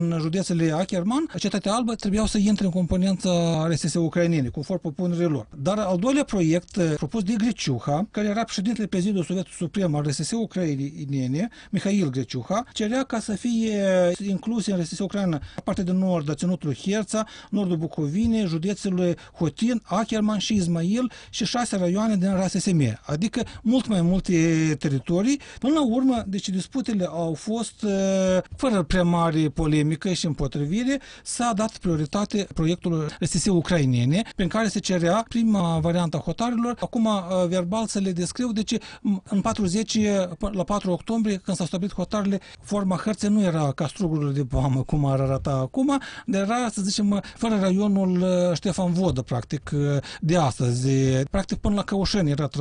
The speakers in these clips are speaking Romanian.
în județele Acherman, Cetatea Albă trebuiau să intre în componența RSS ucrainene, conform propunerii lor. Dar al doilea proiect propus de Greciuha, care era președintele Prezidiului Sovietul Suprem al RSS ucrainene, Mihail Greciuha, cerea ca să fie incluse în RSS Ucraina partea de nord a ținutului Herța, nordul Bucovinei, județele Hotin, Acherman și Izmail și 6 raioane din RSSM, adică mult mai multe teritorii. Până la urmă, deci disputele au fost fără prea mare polemică și împotrivire, s-a dat prioritate proiectului RSS ucrainene, prin care se cerea prima variantă a hotarilor. Acum, verbal să le descriu, deci în 40, la 4 octombrie, când s-au stabilit hotarele, forma hărții nu era ca strugurile de poamă, cum ar arăta acum, dar era, să zicem, fără raionul Ștefan Vodă, practic, de astăzi. Practic, până la Căușeni era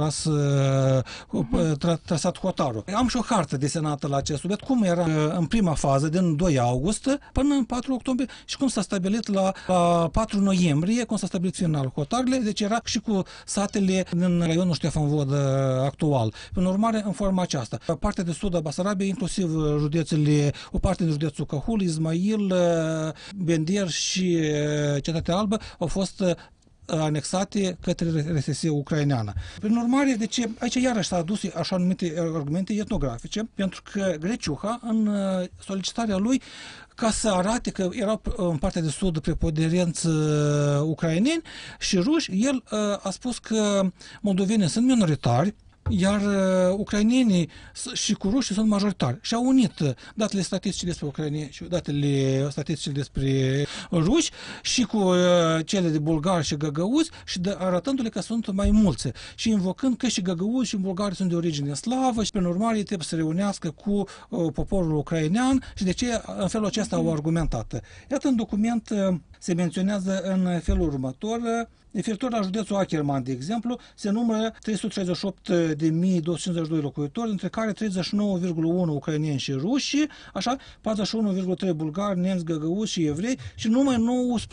trasat hotarul. Am și o hartă desenată la acest subiect, cum era în prima fază, din 2 august până în 4 octombrie și cum s-a stabilit la 4 noiembrie, cum s-a stabilit final hotarele, deci era și cu satele din raionul Ștefan Vodă actual. Prin urmare, în forma aceasta. Partea de sud a Basarabiei, inclusiv județele, o parte din județul Cahul, Izmail, Bender și Cetatea Albă au fost anexate către RSS ucraineană. Prin urmare, deci aici iarăși s-a adus așa numite argumente etnografice, pentru că Greciuha, în solicitarea lui, ca să arate că erau în partea de sud preponderenți ucraineni și ruși, el a spus că moldovenii sunt minoritari, iar ucrainenii și cu rușii sunt majoritari. Și au unit datele statistice despre ucraineni și datele statistice despre ruși și cu cele de bulgari și găgăuzi și arătându-le că sunt mai mulți. Și invocând că și găgăuzi și bulgari sunt de origine slavă și prin urmare trebuie să se reunească cu poporul ucrainean și de ce în felul acesta au argumentat. Iată, în document se menționează în felul următor. Referitor la județul Acherman, de exemplu, se numără 338.252 locuitori, dintre care 39,1 ucraineni și ruși, așa, 41,3 bulgari, nemți, găgăuzi și evrei și numai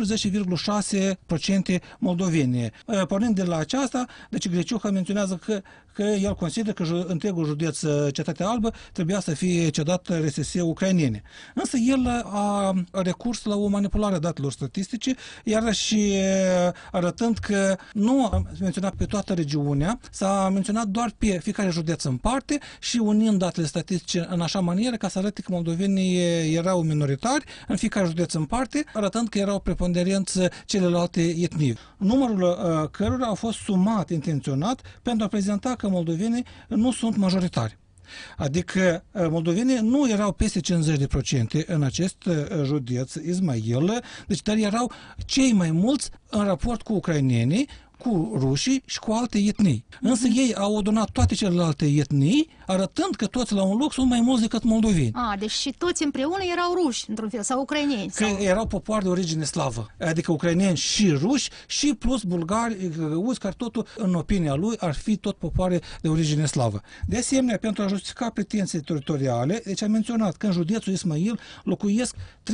19,6% moldoveni. Pornind de la aceasta, deci Greciuha menționează că el consideră că întregul județ Cetatea Albă trebuia să fie cedat RSS ucrainene. Însă el a recurs la o manipulare a datelor statistice, iar și arătând că nu a menționat pe toată regiunea, s-a menționat doar pe fiecare județ în parte și unind datele statistice în așa manieră ca să arate că moldovenii erau minoritari în fiecare județ în parte, arătând că erau preponderenți celelalte etnii. Numărul cărora au fost sumat intenționat pentru a prezenta că moldovenii nu sunt majoritari. Adică moldovenii nu erau peste 50% în acest județ Izmail, deci dar erau cei mai mulți în raport cu ucrainenii, cu rușii și cu alte etnii. Însă ei au adunat toate celelalte etnii, arătând că toți la un loc sunt mai mulți decât moldoveni. Deci și toți împreună erau ruși, într-un fel, sau ucraineni. Că erau popoare de origine slavă, adică ucraineni și ruși și plus bulgari, găgăuzi, care totul, în opinia lui, ar fi tot popoare de origine slavă. De asemenea, pentru a justifica pretenții teritoriale, deci a menționat că în județul Ismail locuiesc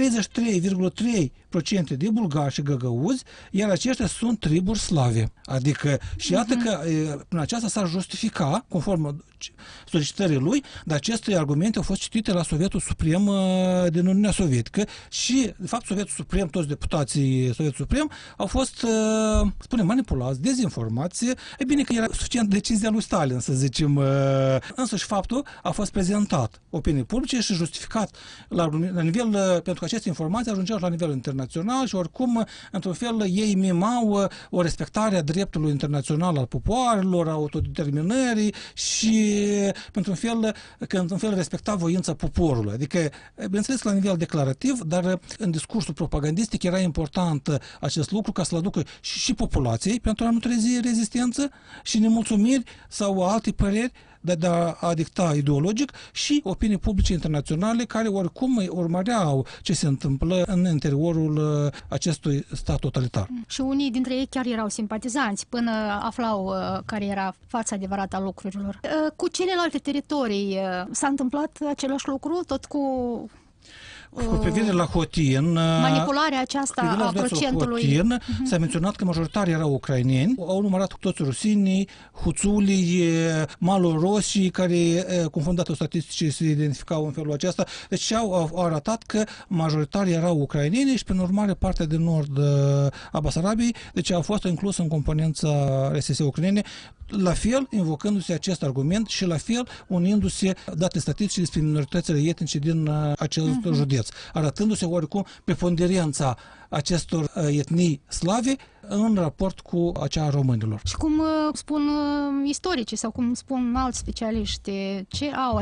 33,3% de bulgari și găgăuzi, iar aceștia sunt triburi slave. Adică, și iată că prin aceasta s-ar justifica, conform solicitării lui, dar aceste argumente au fost citite la Sovietul Suprem din Uniunea Sovietică și, de fapt, Sovietul Suprem, toți deputații Sovietul Suprem au fost, spunem, manipulați, dezinformați. E bine că era suficient decizia lui Stalin, să zicem. Însăși faptul a fost prezentat opinii publice și justificat la nivel, pentru că aceste informații ajungeau la nivel internațional și oricum, într-un fel, ei mimau o respectare a dreptului internațional al popoarelor, a autodeterminării și într-un fel respecta voința poporului. Adică, bineînțeles, la nivel declarativ, dar în discursul propagandistic era important acest lucru ca să-l aducă și populației pentru a nu trezi rezistență și nemulțumiri sau alte păreri de a dicta ideologic și opinii publice internaționale care oricum urmăreau ce se întâmplă în interiorul acestui stat totalitar. Și unii dintre ei chiar erau simpatizanți până aflau care era fața adevărată a lucrurilor. Cu celelalte teritorii s-a întâmplat același lucru, tot cu... Cu privire la Hotin, manipularea aceasta a procentului. Hotin, s-a menționat că majoritari erau ucraineni, au numărat toți rusinii, huțulii, malorosii, care, conform datelor statistice, se identificau în felul acesta. Deci au arătat că majoritarii erau ucraineni și, prin urmare, partea de nord a Basarabiei, deci a fost inclusă în componența RSS ucrainene, la fel invocându-se acest argument și la fel unindu-se date statistice despre minoritățile etnice din acest județ, arătându-se oarecum preponderența acestor etnii slave în raport cu acea românilor. Și cum spun istoricii sau cum spun alți specialiști, ce au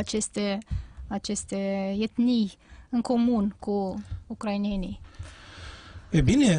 aceste etnii în comun cu ucrainenii? E bine,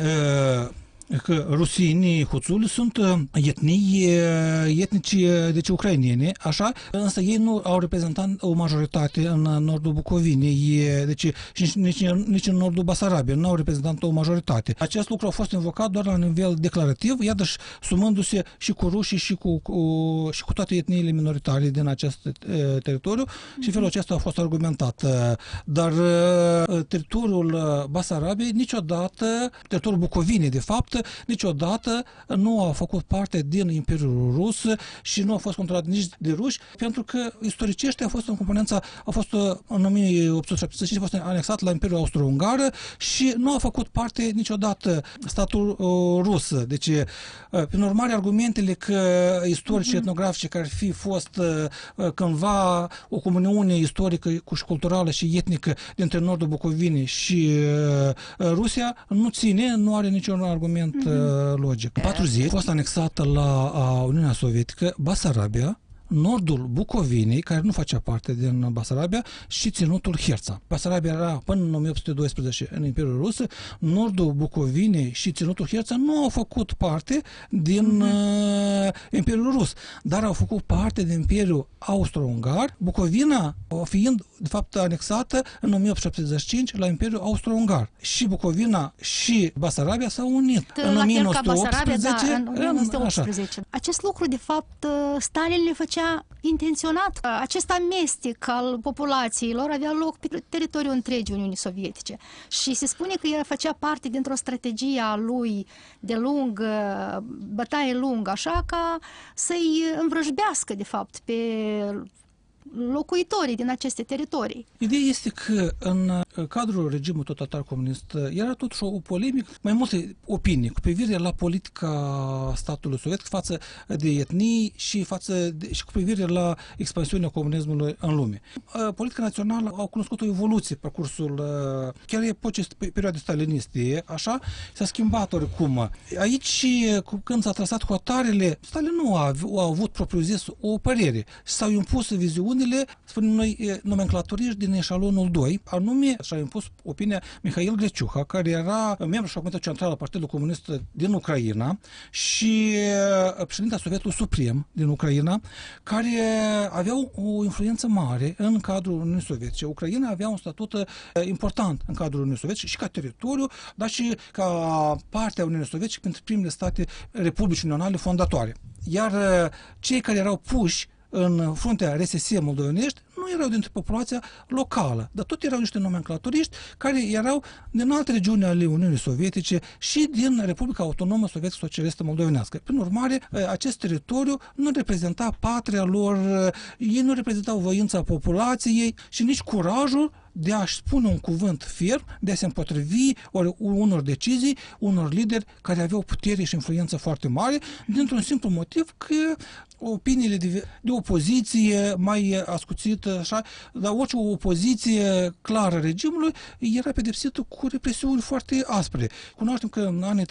că rusinii, huțuli sunt etnii etnice, deci ucrainene, așa, însă ei nu au reprezentat o majoritate în nordul Bucovinei, deci nici în nordul Basarabiei nu au reprezentat o majoritate. Acest lucru a fost invocat doar la nivel declarativ, iarăși sumându-se și cu rușii și cu toate etniile minoritare din acest teritoriu și felul acesta a fost argumentat. Dar teritoriul Basarabiei niciodată, teritoriul Bucovinei de fapt, niciodată nu a făcut parte din Imperiul Rus și nu a fost controlat nici de ruși, pentru că istoricește a fost în componența, a fost în 1875 a fost anexat la Imperiul Austro-Ungar și nu a făcut parte niciodată statul rus. Deci, prin urmare, argumentele că istorici etnografice care ar fi fost cândva o comuniune istorică și culturală și etnică dintre nordul Bucovinei și Rusia nu ține, nu are niciun argument logic. În 40 a fost anexată la Uniunea Sovietică Basarabia, nordul Bucovinei, care nu facea parte din Basarabia, și ținutul Herța. Basarabia era până în 1812 în Imperiul Rus, nordul Bucovinei și ținutul Herța nu au făcut parte din Imperiul Rus, dar au făcut parte din Imperiul Austro-Ungar, Bucovina fiind, de fapt, anexată în 1875 la Imperiul Austro-Ungar. Și Bucovina și Basarabia s-au unit în 1918. În 1918. Acest lucru, de fapt, Stalin le făcea intenționat. Acest amestec al populațiilor avea loc pe teritoriul întregii Uniunii Sovietice și se spune că el făcea parte dintr-o strategie a lui de lungă, bătaie lungă, așa ca să-i învrăjbească, de fapt, pe locuitorii din aceste teritorii. Ideea este că în cadrul regimului totalitar comunist era totuși o polemică, mai multe opinii cu privire la politica statului sovietic față de etnii și și cu privire la expansiunea comunismului în lume. Politica națională a cunoscut o evoluție pe parcursul chiar epocii perioade staliniste, așa, s-a schimbat oricum. Aici, când s-a trasat hotarele, Stalin nu a avut propriu-zis o părere. S-au impus viziunile, spunem noi, nomenclaturiști din eșalonul 2, anume și-a impus opinia Mihail Greciuha, care era membru și Comitetul Central al Partidului Comunist din Ucraina și președintele Sovietului Suprem din Ucraina, care aveau o influență mare în cadrul Uniunii Sovietice. Ucraina avea un statut important în cadrul Uniunii Sovietice și ca teritoriu, dar și ca parte a Uniunii Sovietice pentru primele state republici unionale fondatoare. Iar cei care erau puși în fruntea RSS moldovenești nu erau dintre populația locală, dar tot erau niște nomenclaturiști care erau din alte regiuni ale Uniunii Sovietice și din Republica Autonomă Sovietică Socialistă Moldovenească. Prin urmare, acest teritoriu nu reprezenta patria lor, ei nu reprezentau voința populației și nici curajul de a-și spune un cuvânt ferm, de a se împotrivi unor decizii, unor lideri care aveau putere și influență foarte mare, dintr-un simplu motiv că opiniile de opoziție mai ascuțită, așa, dar orice opoziție clară regimului era pedepsită cu represiuni foarte aspre. Cunoaștem că în anii 37-38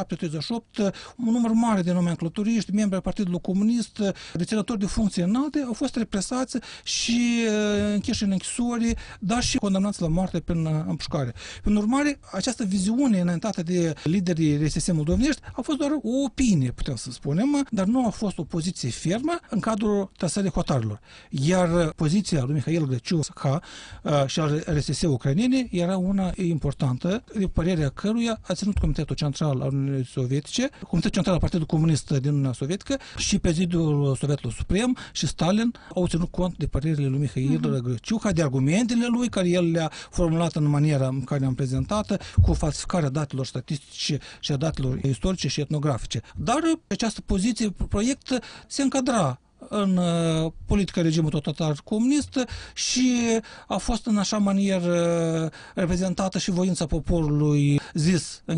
un număr mare de nomenclaturiști, membri ai Partidului Comunist, deținători de funcții înalte au fost represați și închiși în închisori, dar și condamnați la moarte prin împușcare. Prin urmare, această viziune înaintată de liderii RSS moldovenești a fost doar o opinie, putem să spunem, dar nu a fost o poziție fermă în cadrul trasării hotarilor. Iar poziția lui Mihail Greciuha și al RSS ucrainene era una importantă, de părerea căruia a ținut Comitetul Central al Uniunii Sovietice, Comitetul Central al Partidului Comunist din Uniunea Sovietică și Prezidiul Sovietului Suprem și Stalin au ținut cont de părerile lui Mihail Greciuha, de argumentele lui care care el le-a formulat în maniera în care am prezentat, cu falsificarea datelor statistice și a datelor istorice și etnografice. Dar această poziție, proiect, se încadra în politica regimului totalitar comunist și a fost în așa manieră reprezentată și voința poporului zis